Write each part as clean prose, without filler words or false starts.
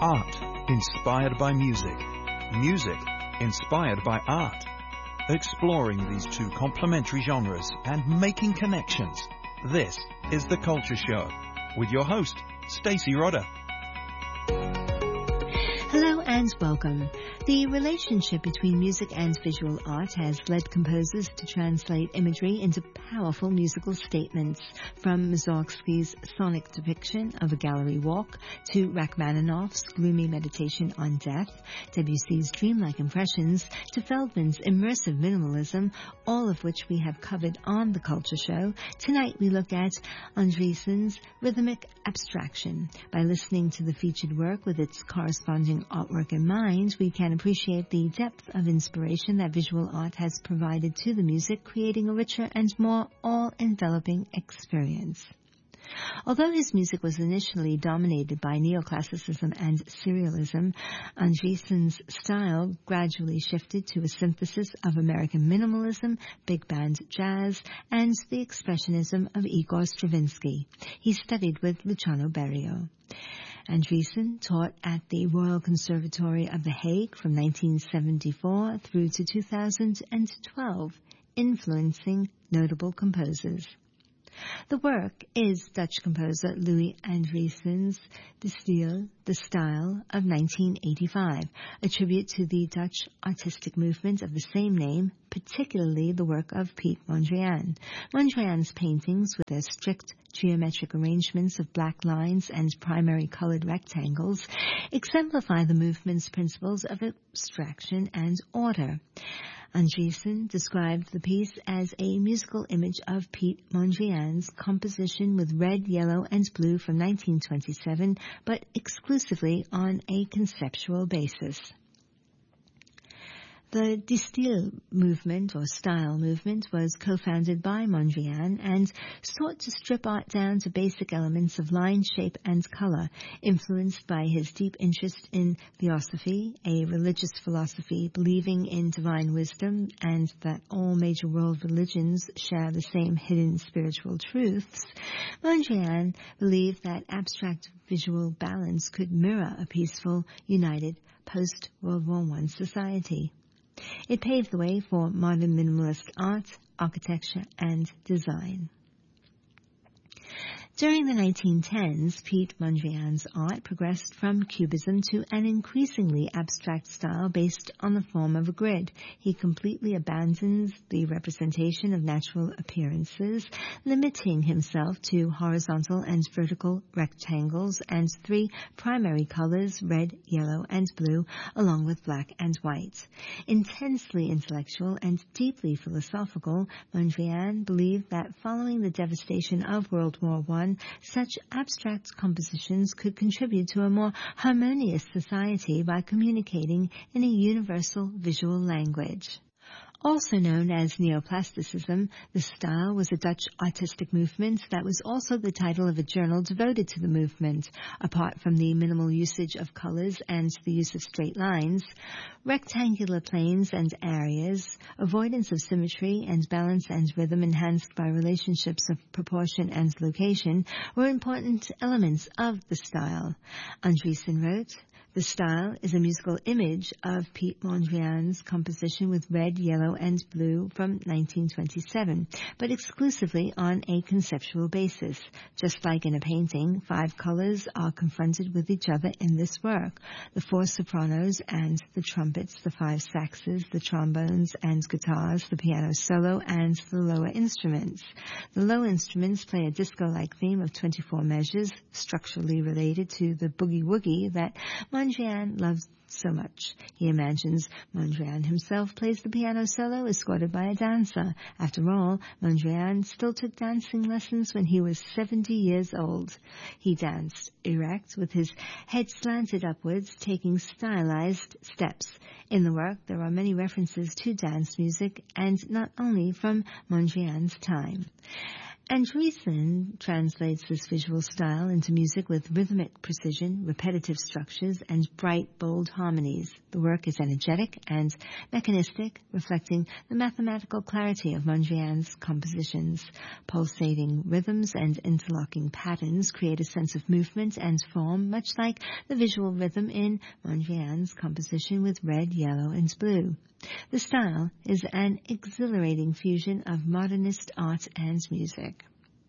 Art inspired by music. Music inspired by art. Exploring these two complementary genres and making connections. This is The Culture Show with your host, Stacey Rodder. Hello and welcome. The relationship between music and visual art has led composers to translate imagery into powerful musical statements, from Mussorgsky's sonic depiction of a gallery walk to Rachmaninoff's gloomy meditation on death, Debussy's dreamlike impressions to Feldman's immersive minimalism, all of which we have covered on The Culture Show. Tonight we look at Andreessen's rhythmic abstraction. By listening to the featured work with its corresponding artwork in mind, we can appreciate the depth of inspiration that visual art has provided to the music, creating a richer and more all-enveloping experience. Although his music was initially dominated by neoclassicism and serialism, Andreessen's style gradually shifted to a synthesis of American minimalism, big band jazz, and the expressionism of Igor Stravinsky. He studied with Luciano Berio. Andreessen taught at the Royal Conservatory of The Hague from 1974 through to 2012, influencing notable composers. The work is Dutch composer Louis Andriessen's De Stijl, The Style of 1985, a tribute to the Dutch artistic movement of the same name, particularly the work of Piet Mondrian. Mondrian's paintings, with their strict geometric arrangements of black lines and primary colored rectangles, exemplify the movement's principles of abstraction and order. Andriessen described the piece as a musical image of Piet Mondrian's composition with red, yellow, and blue from 1927, but exclusively on a conceptual basis. The De Stijl movement, or style movement, was co-founded by Mondrian and sought to strip art down to basic elements of line, shape, and color, influenced by his deep interest in theosophy, a religious philosophy believing in divine wisdom and that all major world religions share the same hidden spiritual truths. Mondrian believed that abstract visual balance could mirror a peaceful, united, post-World War I society. It paved the way for modern minimalist art, architecture, and design. During the 1910s, Piet Mondrian's art progressed from Cubism to an increasingly abstract style based on the form of a grid. He completely abandons the representation of natural appearances, limiting himself to horizontal and vertical rectangles and three primary colors, red, yellow, and blue, along with black and white. Intensely intellectual and deeply philosophical, Mondrian believed that following the devastation of World War I, such abstract compositions could contribute to a more harmonious society by communicating in a universal visual language. Also known as neoplasticism, the style was a Dutch artistic movement that was also the title of a journal devoted to the movement. Apart from the minimal usage of colors and the use of straight lines, rectangular planes and areas, avoidance of symmetry, and balance and rhythm enhanced by relationships of proportion and location were important elements of the style. Andriessen wrote, "The style is a musical image of Piet Mondrian's composition with red, yellow, and blue from 1927, but exclusively on a conceptual basis. Just like in a painting, five colors are confronted with each other in this work: the four sopranos and the trumpets, the five saxes, the trombones and guitars, the piano solo, and the lower instruments. The low instruments play a disco-like theme of 24 measures, structurally related to the boogie-woogie that Mondrian loves so much. He imagines Mondrian himself plays the piano solo escorted by a dancer. After all, Mondrian still took dancing lessons when he was 70 years old. He danced erect with his head slanted upwards, taking stylized steps. In the work, there are many references to dance music, and not only from Mondrian's time." Andreessen translates this visual style into music with rhythmic precision, repetitive structures, and bright, bold harmonies. The work is energetic and mechanistic, reflecting the mathematical clarity of Mondrian's compositions. Pulsating rhythms and interlocking patterns create a sense of movement and form, much like the visual rhythm in Mondrian's composition with red, yellow, and blue. The style is an exhilarating fusion of modernist art and music.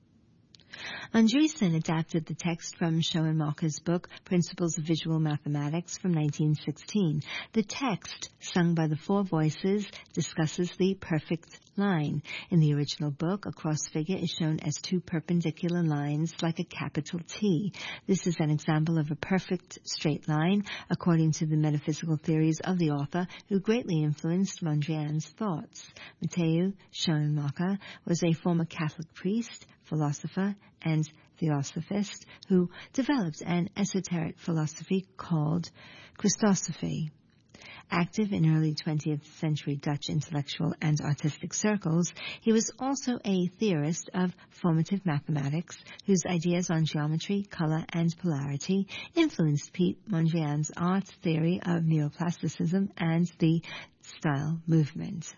Andreessen adapted the text from Schoenmaker's book, Principles of Visual Mathematics, from 1916. The text, sung by the four voices, discusses the perfect line. In the original book, a cross figure is shown as two perpendicular lines like a capital T. This is an example of a perfect straight line, according to the metaphysical theories of the author, who greatly influenced Mondrian's thoughts. Mathieu Schoenmaker was a former Catholic priest, philosopher, and theosophist who developed an esoteric philosophy called Christosophy. Active in early 20th century Dutch intellectual and artistic circles, he was also a theorist of formative mathematics whose ideas on geometry, color, and polarity influenced Piet Mondrian's art theory of neoplasticism and the style movement.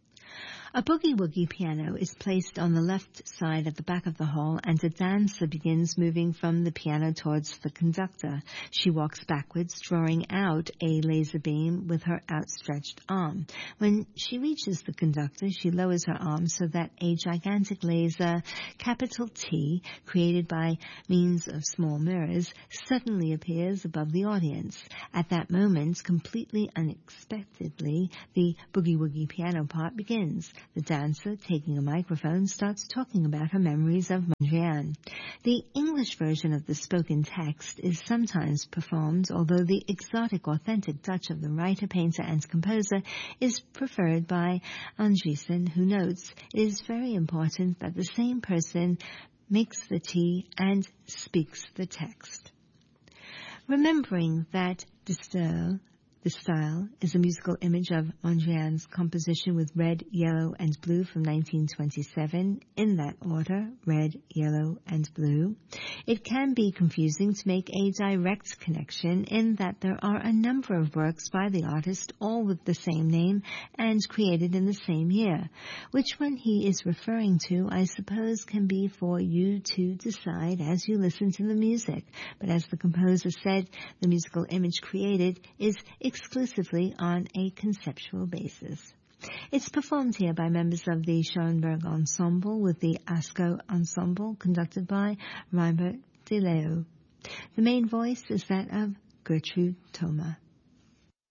A boogie-woogie piano is placed on the left side at the back of the hall, and a dancer begins moving from the piano towards the conductor. She walks backwards, drawing out a laser beam with her outstretched arm. When she reaches the conductor, she lowers her arm so that a gigantic laser, capital T, created by means of small mirrors, suddenly appears above the audience. At that moment, completely unexpectedly, the boogie-woogie piano part begins. The dancer, taking a microphone, starts talking about her memories of Mondrian. The English version of the spoken text is sometimes performed, although the exotic, authentic Dutch of the writer, painter, and composer is preferred by Andreessen, who notes it is very important that the same person makes the tea and speaks the text. Remembering that the style is a musical image of Mondrian's composition with red, yellow, and blue from 1927, in that order, red, yellow, and blue. It can be confusing to make a direct connection in that there are a number of works by the artist, all with the same name and created in the same year. Which one he is referring to, I suppose, can be for you to decide as you listen to the music. But as the composer said, the musical image created is exclusively on a conceptual basis. It's performed here by members of the Schoenberg Ensemble with the ASCO Ensemble, conducted by Reinbert de Leo. The main voice is that of Gertrude Thoma.